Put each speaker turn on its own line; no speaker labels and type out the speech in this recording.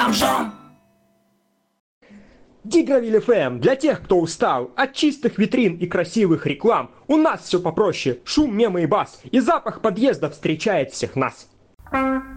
бомжом.
Дигравиль ФМ для тех, кто устал от чистых витрин и красивых реклам. У нас все попроще: шум, мемы и бас, и запах подъезда встречает всех нас.